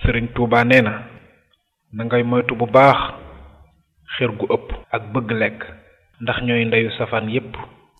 sëriñ Touba nee na na ngay moytu bu baax xër gu ëpp ak bëgg lekk ndax ñooy ndeyu safaan yépp.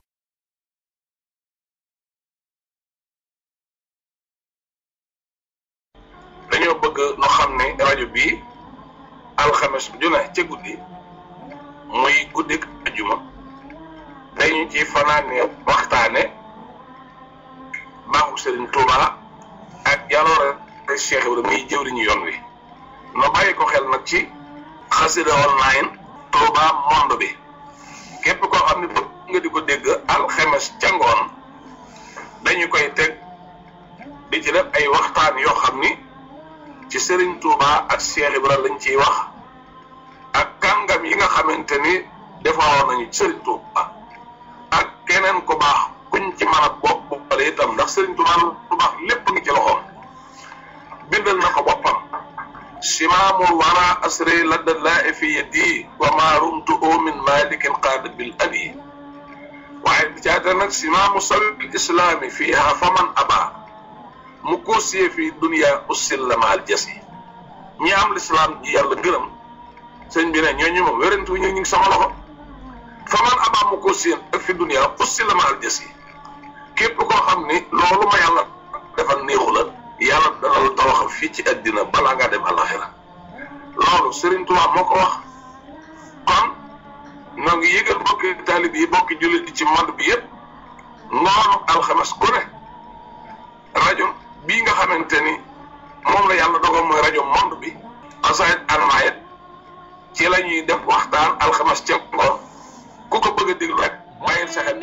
dañoo bëgg nu xam ne rajo bii alxames ju ne ca guddi muy guddik ajuma dañu ci fanaane waxtaane baaxu sëriñ Touba ak jaloore Cheikh Ibrahima muy jëwriñu yoon wi no bàyyi ko xel nag ci xasida online Touba monde bi képp koo xam ne bëgg nga di ko dégg alxames ca ngoon dañu koy teg di ci def ay waxtaan yoo xam ni ci Serigne Touba ak Cheikh Ibrahima lañ ciy wax ak kàngam yi nga xamante ni defaroon nañu ci Serigne Touba ak keneen ku baax kuñ ci mën a boppale itam ndax Serigne Touba lu baax lépp ngi ci loxoom bindal na ko boppam simaamul wara asri ladda laa fi yadi wa ma rumtu min malikin qaada bil abi waaye bi caata nag simaamu sabil islaami fiha faman aba mu koosiyee fi dunia ussillamaal jasi ñi am lislaam ji yàlla gërëm sëñ bi ne ñooñu moom wérantu ñu ngi sama loxo faman aba mu koosiyee ak fi dunia ussillamaal jasi képp koo xam ni loolu ma yàlla defal néexu la yàlla dana la tawaxal fii ci àddina balaa ngaa dem alaxira loolu Serigne Touba moo ko wax kon ñoo ngi yëgal bokki taalib yi bokki jullit yi ci monde bi yëpp ngoonu alxames ku ne rajo bii nga xamante ni moom la yàlla dogal mooy rajo monde bi asayit almayet ci la ñuy def waxtaan alxames ca ngoon ku ko bëgg a déglu rek bàyyil sa xel